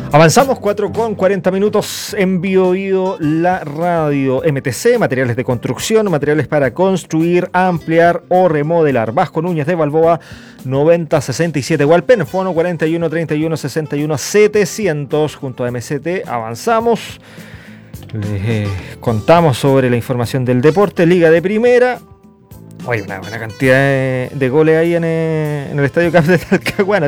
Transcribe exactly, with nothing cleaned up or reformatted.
Avanzamos cuatro con cuarenta minutos en Bioído, la radio. M T C, materiales de construcción, materiales para construir, ampliar o remodelar. Vasco Núñez de Balboa, noventa sesenta y siete Hualpén, fono cuarenta y uno treinta y uno sesenta y uno setecientos. Junto a M C T avanzamos. Les eh, contamos sobre la información del deporte, Liga de Primera. Hay una buena cantidad de, de goles ahí en, eh, en el Estadio Cap de Talcahuano.